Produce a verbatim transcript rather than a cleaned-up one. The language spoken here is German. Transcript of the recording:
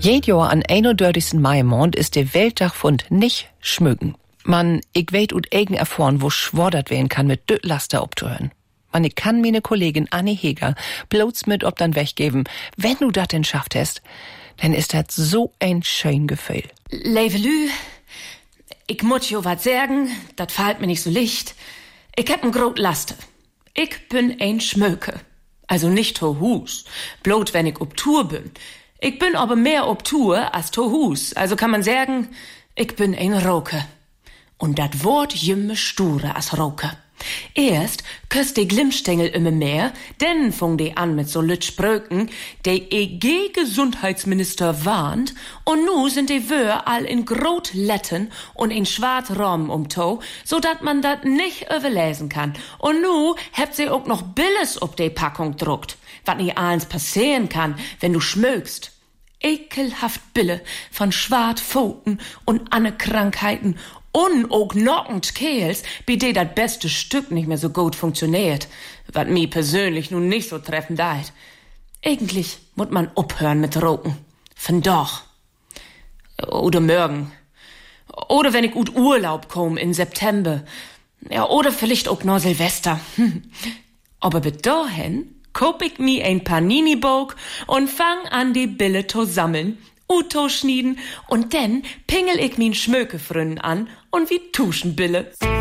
Jedes Jahr an einunddreißigsten Maimond ist der Welttag von nicht schmücken. Man, ich weet ut eigen erfahren, wo schwordert werden kann, mit dö Laster obzuhören. Man, ich kann meine Kollegin Annie Heger bloß mit ob dann weggeben. Wenn du dat denn schafft hast, dann ist das so ein schön Gefühl. Levelü, ich muss jo wat sagen, dat fällt mir nicht so licht. Ich hab n grot Laster. Ich bin ein Schmöke. Also nicht to Hus, bloß wenn ich ob Tour bin. Ich bin aber mehr ob Tour als to Hus. Also kann man sagen, ich bin ein Roke. Und dat Wort jümme sture as Roke. Erst köst die Glimmstängel immer mehr, denn fung die an mit so Lütschbröken, der E G-Gesundheitsminister warnt, und nu sind die Wör all in grot Letten und in schwarz Rom um to, so dat man dat nicht überlesen kann. Und nu habt sie auch noch Billes ob die Packung druckt, wat nie eins passieren kann, wenn du schmögst. Ekelhaft Bille von Schwartpfoten und anne Krankheiten und auch knockend Kehls, bi de dat beste Stück nicht mehr so gut funktioniert, wat mi persönlich nun nicht so treffen deit. Eigentlich muss man aufhören mit Roken. Von doch. Oder morgen. Oder wenn ich gut Urlaub komm in September. Ja, oder vielleicht auch noch Silvester. Hm. Aber bis dahin kauf ich mi ein Panini-Bog und fang an die Bille zu sammeln, Uto schnieden und dann pingel ich min Schmökefrünnen an und wie Tuschenbille.